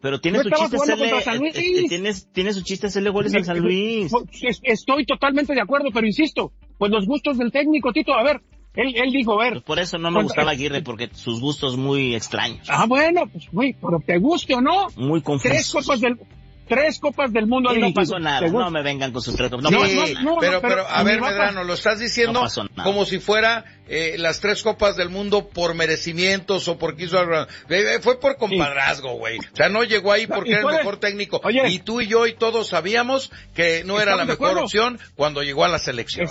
Pero tiene No su estaba chiste jugando hacerle, contra San Luis. tiene su chiste hacerle goles al San Luis. Estoy totalmente de acuerdo, pero insisto, pues los gustos del técnico, Tito, a ver, él dijo, a ver. Pues por eso no me gustaba Aguirre, porque sus gustos muy extraños. Bueno, pues, güey, pero te guste o no. Muy confusos. Tres copas del mundo ha Y no dirigido. pasó nada, no me vengan con sus tres copas. Pero a ver, Medrano, lo estás diciendo como si fuera las 3 copas del mundo por merecimientos o porque hizo algo. Fue por compadrazgo, güey. O sea, no llegó ahí porque era el mejor técnico. Oye, y tú y yo y todos sabíamos que no era la mejor opción cuando llegó a la selección.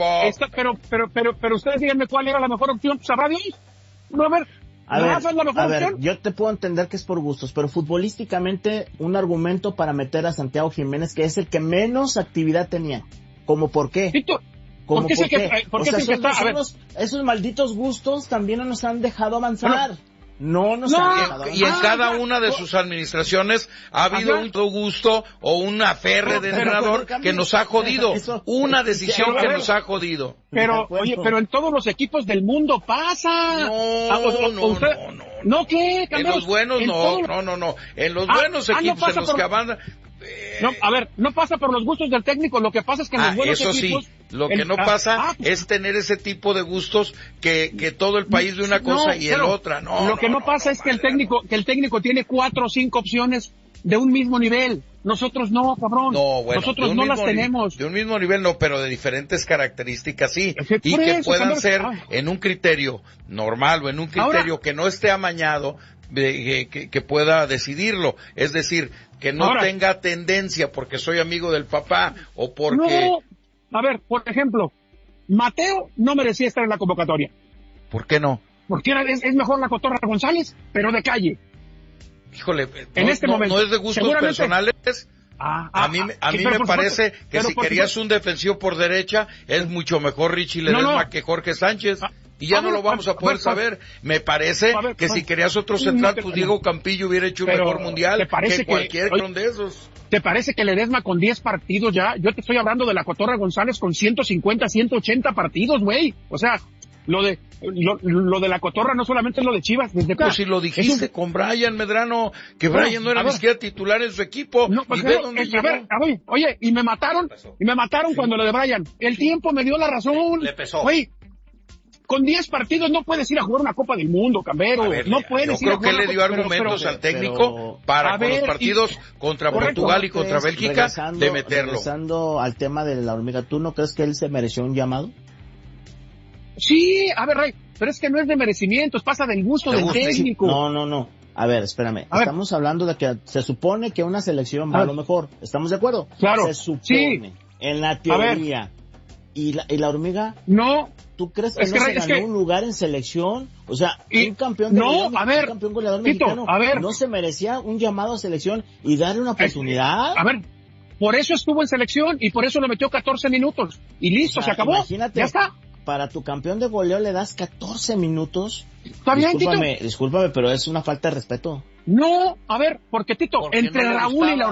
Pero ustedes díganme cuál era la mejor opción. ¿Sabrá Dios? No, a ver, yo te puedo entender que es por gustos, pero futbolísticamente un argumento para meter a Santiago Jiménez, que es el que menos actividad tenía. ¿Cómo por qué? ¿Por qué es el que está? Esos malditos gustos también no nos han dejado avanzar. Y en cada una de sus administraciones ha habido un gusto o un aferre de entrenador que nos ha jodido. Una decisión que nos ha jodido. Pero en todos los equipos del mundo pasa. No, ¿qué? En los buenos no. En los buenos equipos en los que avanzan. No, a ver, no pasa por los gustos del técnico, lo que pasa es que en los buenos equipos... Sí, lo que no pasa es tener ese tipo de gustos que todo el país ve una cosa y el otra, Lo que no pasa es que el técnico tiene 4 o 5 opciones de un mismo nivel. Nosotros no, cabrón. Nosotros no las tenemos. De un mismo nivel no, pero de diferentes características sí. Y que puedan ser en un criterio normal o en un criterio que no esté amañado, que pueda decidirlo. Es decir, que no tenga tendencia porque soy amigo del papá o porque... No, a ver, por ejemplo, Mateo no merecía estar en la convocatoria. ¿Por qué no? Porque es mejor la Cotorra González, pero de calle. Híjole, en este momento, no es de gustos personales. A mí me parece que si querías un defensivo por derecha, es mucho mejor Richie Ledesma que Jorge Sánchez. Y ya no lo vamos a poder saber. Me parece que si querías otro central, pues Diego Campillo hubiera hecho un mejor mundial que cualquier de esos. ¿Te parece que Ledesma con 10 partidos ya? Yo te estoy hablando de la Cotorra González con 150, 180 partidos, güey. O sea, lo de la Cotorra no solamente es lo de Chivas. Pues si lo dijiste con Brian Medrano, que Brian no era ni siquiera titular en su equipo. Y ve dónde llegó. Oye, y me mataron cuando lo de Brian. El tiempo me dio la razón. Le pesó. Oye, con 10 partidos no puedes ir a jugar una Copa del Mundo, Cambero. No puedes ir a jugar. Yo creo que le dio argumentos al técnico para con los partidos contra Portugal y contra Bélgica de meterlo. Regresando al tema de la hormiga, ¿tú no crees que él se mereció un llamado? Sí, a ver, Ray, pero es que no es de merecimientos, pasa del gusto del técnico. No. A ver, espérame. Estamos hablando de que se supone que una selección va a lo mejor. ¿Estamos de acuerdo? Claro. Se supone. En la teoría. ¿Y la hormiga? No. ¿Tú crees que no se ganó un lugar en selección? O sea, un campeón de un campeón goleador mexicano no se merecía un llamado a selección y darle una oportunidad. A ver, por eso estuvo en selección y por eso lo metió 14 minutos. Y listo, se acabó. Imagínate, ya está. Para tu campeón de goleo le das 14 minutos. Está bien, discúlpame, pero es una falta de respeto. No, a ver, porque Tito, entre Raúl y la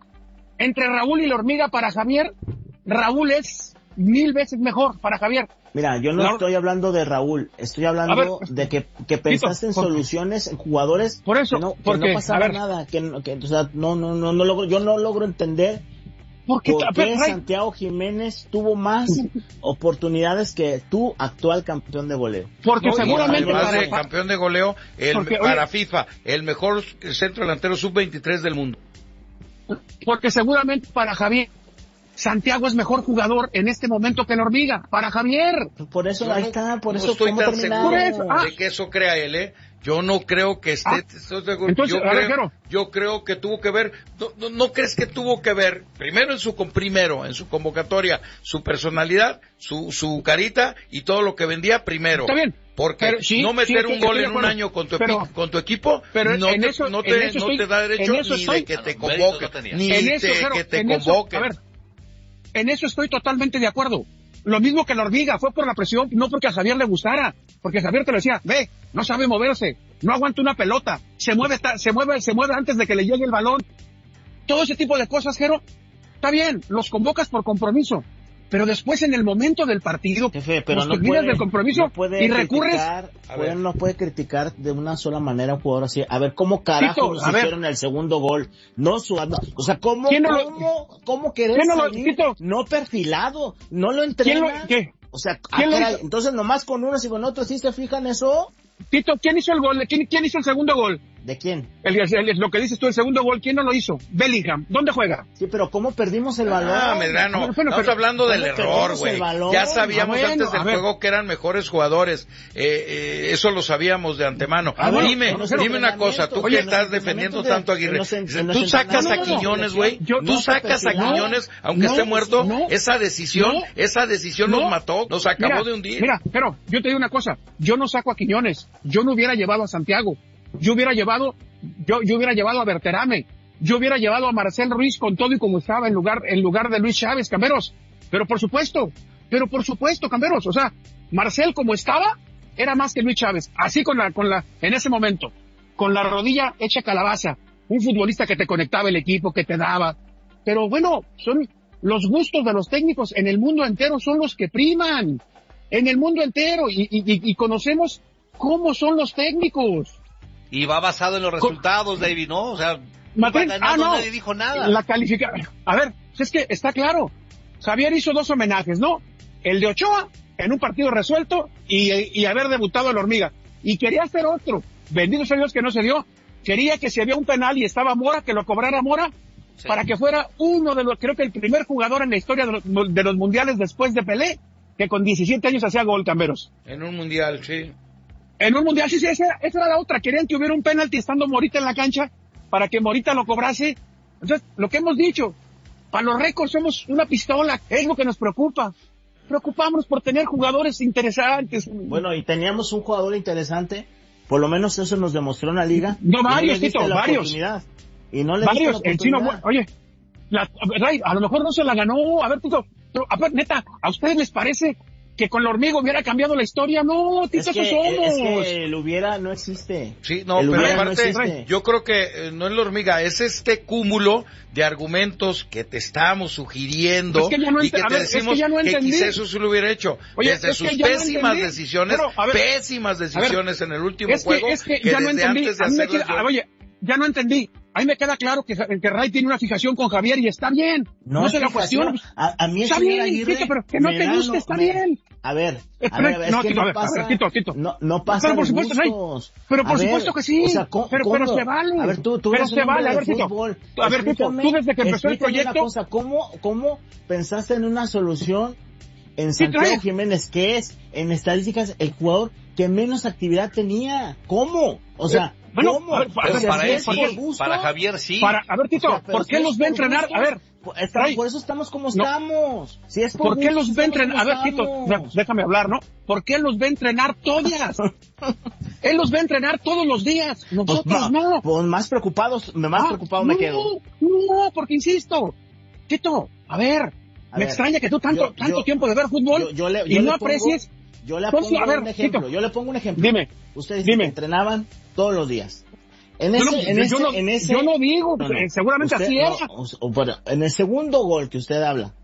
hormiga para Javier, Raúl es 1000 veces mejor para Javier. Mira, yo no estoy hablando de Raúl, estoy hablando de que pensaste en soluciones, en jugadores, por eso, que no pasaba nada, o sea, yo no logro entender por qué Santiago Jiménez tuvo más oportunidades que tú, actual campeón de goleo. Porque seguramente de campeón de goleo, para FIFA, el mejor centro delantero sub-23 del mundo. Porque seguramente para Javier Santiago es mejor jugador en este momento que la hormiga, para Javier. Por eso ahí está, por eso estoy tan seguro de que eso crea él, Yo no creo que esté, entonces, yo creo que tuvo que ver, no crees que tuvo que ver, primero en su convocatoria, su personalidad, su carita y todo lo que vendía primero. Está bien. Porque no meter un gol en un año con tu equipo, no te da derecho ni de que te convoque, ni de que te convoque. A ver, en eso estoy totalmente de acuerdo. Lo mismo que la hormiga, fue por la presión, no porque a Javier le gustara, porque Javier te lo decía, ve, no sabe moverse, no aguanta una pelota, se mueve antes de que le llegue el balón. Todo ese tipo de cosas, Jero, está bien, los convocas por compromiso, pero después en el momento del partido, jefe, pero pues, te olvidas del compromiso y recurres. No puede criticar de una sola manera a un jugador así. A ver, ¿cómo carajo nos hicieron el segundo gol? No sudando. O sea, ¿cómo querés salir no perfilado? ¿No lo entrenan? ¿Qué? O sea, entonces nomás con unos y con otros, ¿sí se fijan eso? Tito, ¿quién hizo el gol? ¿Quién hizo el segundo gol? ¿De quién? Lo que dices tú, el segundo gol, ¿quién no lo hizo? Bellingham. ¿Dónde juega? Sí, pero ¿cómo perdimos el balón? Medrano, estamos hablando del error, güey. Ya sabíamos antes del juego que eran mejores jugadores. Eso lo sabíamos de antemano. Dime una cosa, tú que estás defendiendo tanto a Aguirre. Tú sacas a Quiñones, güey. Tú sacas a Quiñones, aunque esté muerto. Esa decisión nos mató, nos acabó de hundir. Mira, pero yo te digo una cosa. Yo no saco a Quiñones. Yo no hubiera llevado a Santiago. Yo hubiera llevado a Berterame, yo hubiera llevado a Marcel Ruiz con todo y como estaba en lugar de Luis Chávez, Camberos. Pero por supuesto, Camberos, o sea, Marcel como estaba, era más que Luis Chávez, así en ese momento, con la rodilla hecha calabaza, un futbolista que te conectaba el equipo, que te daba. Pero bueno, son los gustos de los técnicos en el mundo entero son los que priman, en el mundo entero, y conocemos cómo son los técnicos. Y va basado en los resultados, David, ¿no? O sea, nadie dijo nada. La calificación. A ver, es que está claro. Javier hizo 2 homenajes, ¿no? El de Ochoa, en un partido resuelto, y haber debutado el Hormiga. Y quería hacer otro. Bendito sea Dios que no se dio. Quería que si había un penal y estaba Mora, que lo cobrara Mora, sí, para que fuera creo que el primer jugador en la historia de los mundiales después de Pelé, que con 17 años hacía gol, Camberos. En un mundial, sí. En un mundial, sí, esa era la otra. Querían que hubiera un penalti estando Morita en la cancha para que Morita lo cobrase. Entonces, lo que hemos dicho, para los récords somos una pistola, es lo que nos preocupa. Preocupámonos por tener jugadores interesantes. Bueno, y teníamos un jugador interesante, por lo menos eso nos demostró en la liga. No, varios, Tito, varios. Y no le varios, el chino, oye, a lo mejor no se la ganó. A ver, Tito, a ver, neta, ¿a ustedes les parece que con la Hormiga hubiera cambiado la historia? No, Tito, eso somos. Es que el hubiera no existe. Sí, no, pero aparte, no yo creo que no es la Hormiga, es este cúmulo de argumentos que te estamos sugiriendo y que te decimos que quizá eso se lo hubiera hecho. Oye, desde sus pésimas decisiones, en el último juego, que ya no desde antes de hacerlo. Oye, ya no entendí. A mí me queda claro que Ray tiene una fijación con Javier y está bien. No se la cuestión. A mí está bien, Aguirre, pero que no te guste, está bien. A ver, Tito. No pasa. Pero por supuesto, Ray. Pero por supuesto que sí. O sea, pero se vale. A ver, tú pero se vale. A ver, Tito. A ver, Tito, tú desde que empezó el proyecto. ¿Cómo pensaste en una solución en Santiago Jiménez, que es, en estadísticas, el jugador que menos actividad tenía? ¿Cómo? O sea, bueno, ¿cómo? Para él sí, para Javier sí. A ver, Tito, ¿por qué los va a entrenar? A ver, por eso estamos como estamos. Si es ¿por qué los va a entrenar? A ver, Tito, déjame hablar, ¿no? ¿Por qué los va a entrenar todas? Él los va a entrenar todos los días. Nosotros no. Pues más preocupado me quedo. No, porque insisto, Tito, a ver, me extraña que tú tanto tiempo de ver fútbol y no aprecies. Yo le pongo un ejemplo. Tito, yo le pongo un ejemplo. Dime. Ustedes entrenaban todos los días. Yo no digo, seguramente así era. Bueno, en el segundo gol que usted habla,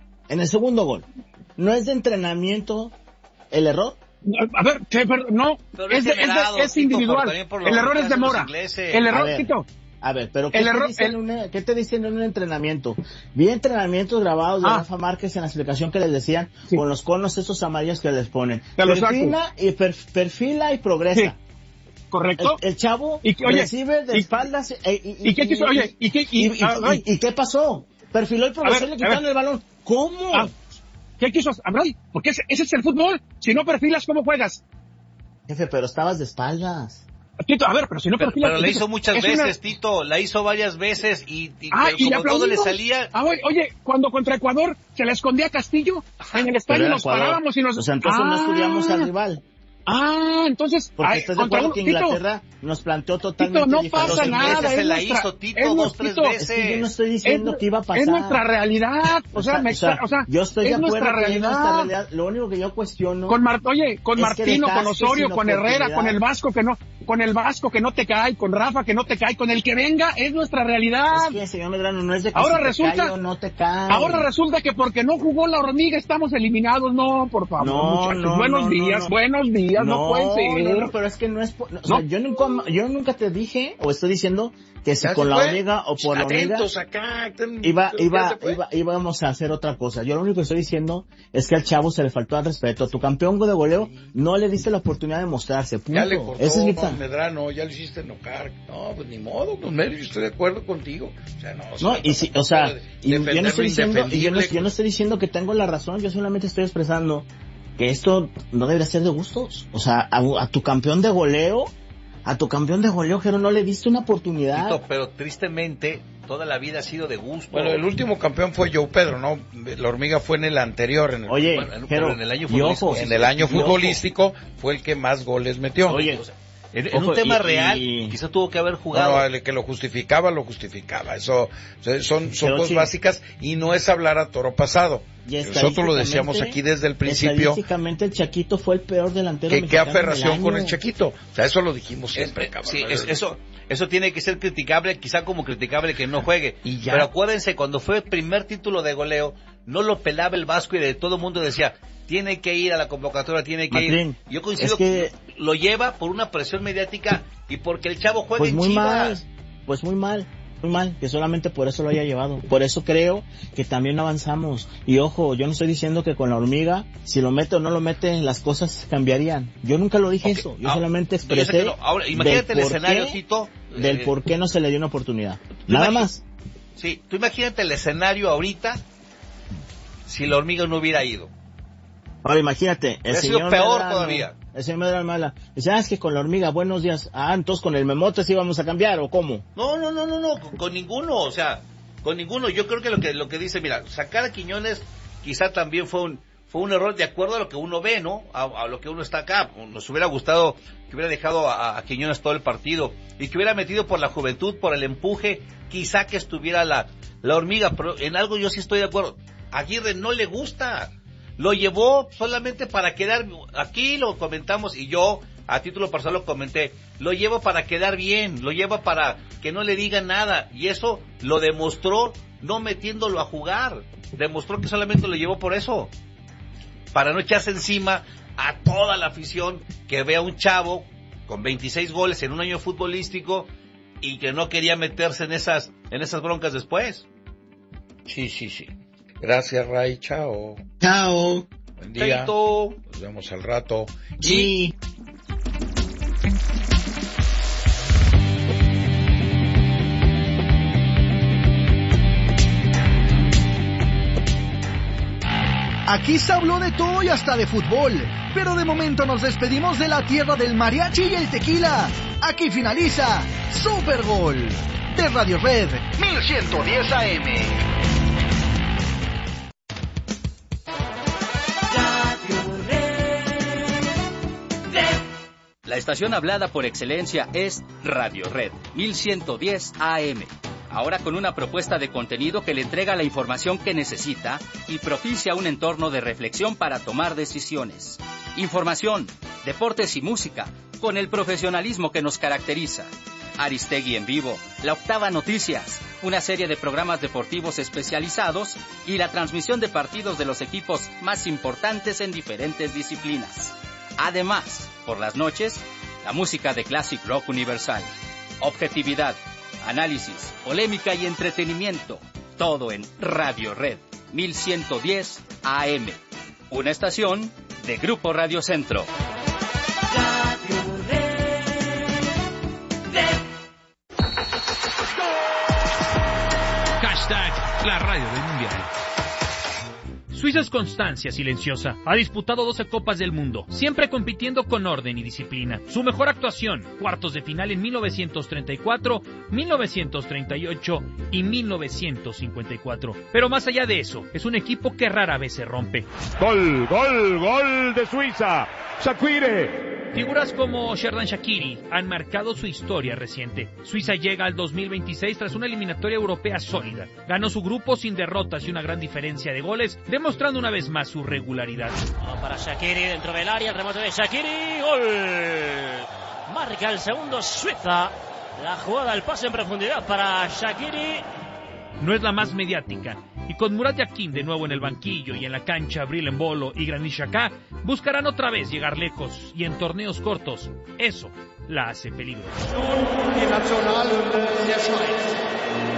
¿no es de entrenamiento el error? A ver, no, es individual. El error es de Mora. El error, Tito. A ver, pero ¿qué te dicen en un entrenamiento? Vi entrenamientos grabados de Rafa Márquez en la explicación que les decían, con los conos esos amarillos que les ponen. Perfila y progresa. Sí. ¿Correcto? El chavo recibe de espaldas ¿y qué quiso? Oye, ¿y qué pasó? Perfiló y progresó y le quitaron el balón. ¿Cómo? ¿Qué quiso? Porque ese es el fútbol. Si no perfilas, ¿cómo juegas? Jefe, pero estabas de espaldas. Tito, a ver, pero si no perfilas... Pero la hizo muchas veces, Tito, la hizo varias veces y como todo le salía... Oye, cuando contra Ecuador se le escondía a Castillo, en el estadio nos parábamos y nos... O sea, entonces no estudiamos al rival. Entonces... Porque estás de acuerdo que Inglaterra nos planteó totalmente Tito, no pasa nada. Se la hizo, Tito, 2, 3 veces. Es que yo no estoy diciendo que iba a pasar. Es nuestra realidad. Yo estoy de acuerdo nuestra que es nuestra realidad. Lo único que yo cuestiono... Con Martino, con Osorio, con Herrera, con el Vasco, que no... con el Vasco que no te cae, con Rafa que no te cae, con el que venga, es nuestra realidad. Es que, señor Medrano, no es de que ahora si resulta, te cae o no te cae. Ahora resulta que porque no jugó la hormiga estamos eliminados. No, por favor, muchachos. Buenos días, no puede ser. No, pero es que no es... O sea, yo nunca te dije, o estoy diciendo, que si con la hormiga o por la hormiga acá, íbamos a hacer otra cosa. Yo lo único que estoy diciendo es que al chavo se le faltó al respeto. A tu campeón de goleo no le diste la oportunidad de mostrarse. Punto. Ya le cortó, Medrano, ya le hiciste enojar. No, pues ni modo, pues yo estoy de acuerdo contigo. O sea, yo no estoy diciendo que tengo la razón, yo solamente estoy expresando que esto no debería ser de gustos. O sea, a tu campeón de goleo, Jero, no le diste una oportunidad. Pero tristemente, toda la vida ha sido de gusto. Bueno, el último campeón fue Joe Pedro, ¿no? La hormiga fue en el anterior. En el año futbolístico fue el que más goles metió. Oye, en un tema real, quizá tuvo que haber jugado. No, el que lo justificaba. Eso son cosas básicas y no es hablar a toro pasado. Nosotros lo decíamos aquí desde el principio. Estadísticamente el Chaquito fue el peor delantero mexicano. ¿Qué aferración con el Chaquito? O sea, eso lo dijimos siempre, cabrón. Sí, eso tiene que ser criticable, quizá como criticable que no juegue. Pero acuérdense, cuando fue el primer título de goleo, no lo pelaba el Vasco y de todo el mundo decía, tiene que ir a la convocatoria, tiene que ir. Yo coincido que lo lleva por una presión mediática y porque el chavo juega en Chivas. Pues muy mal, que solamente por eso lo haya llevado. Por eso creo que también avanzamos. Y ojo, yo no estoy diciendo que con la hormiga, si lo mete o no lo mete, las cosas cambiarían. Yo nunca lo dije eso. Yo solamente expresé Ahora, imagínate el escenario, Tito. Del por qué no se le dio una oportunidad. Nada más. Sí, tú imagínate el escenario ahorita si la hormiga no hubiera ido. Ahora imagínate, el señor peor todavía. El señor Medrano Mala dice, es que con la hormiga, buenos días. Entonces con el Memote sí vamos a cambiar, ¿o cómo? No, con ninguno, o sea, con ninguno. Yo creo que lo que dice, mira, sacar a Quiñones quizá también fue un error de acuerdo a lo que uno ve, ¿no? A lo que uno está acá. Nos hubiera gustado que hubiera dejado a Quiñones todo el partido y que hubiera metido por la juventud, por el empuje, quizá que estuviera la hormiga, pero en algo yo sí estoy de acuerdo. A Aguirre no le gusta. Lo llevó solamente para quedar, aquí lo comentamos y yo a título personal lo comenté, lo llevo para quedar bien, lo lleva para que no le digan nada y eso lo demostró no metiéndolo a jugar, demostró que solamente lo llevó por eso, para no echarse encima a toda la afición que ve a un chavo con 26 goles en un año futbolístico y que no quería meterse en esas broncas después. Sí. Gracias, Ray. Chao. Buen día. Chaito. Nos vemos al rato. Sí. Aquí se habló de todo y hasta de fútbol, pero de momento nos despedimos de la tierra del mariachi y el tequila. Aquí finaliza Super Gol de Radio Red 1110 AM. La estación hablada por excelencia es Radio Red 1110 AM. Ahora con una propuesta de contenido que le entrega la información que necesita y propicia un entorno de reflexión para tomar decisiones. Información, deportes y música, con el profesionalismo que nos caracteriza. Aristegui en vivo, La Octava Noticias, una serie de programas deportivos especializados y la transmisión de partidos de los equipos más importantes en diferentes disciplinas. Además, por las noches, la música de Classic Rock Universal. Objetividad, análisis, polémica y entretenimiento. Todo en Radio Red 1110 AM. Una estación de Grupo Radio Centro. Hashtag la radio del mundial. Suiza es constancia silenciosa. Ha disputado 12 Copas del Mundo, siempre compitiendo con orden y disciplina. Su mejor actuación, cuartos de final en 1934, 1938 y 1954. Pero más allá de eso, es un equipo que rara vez se rompe. Gol de Suiza. Shaqiri. Figuras como Xherdan Shaqiri han marcado su historia reciente. Suiza llega al 2026 tras una eliminatoria europea sólida. Ganó su grupo sin derrotas y una gran diferencia de goles, demostrando una vez más su regularidad. Para Shaqiri dentro del área, el remate de Shaqiri, gol. Marca el segundo Suiza. La jugada, el pase en profundidad para Shaqiri. No es la más mediática, y con Murat Yakin de nuevo en el banquillo y en la cancha Bril Embolo y Granit Xhaka buscarán otra vez llegar lejos y en torneos cortos. Eso la hace peligrosa.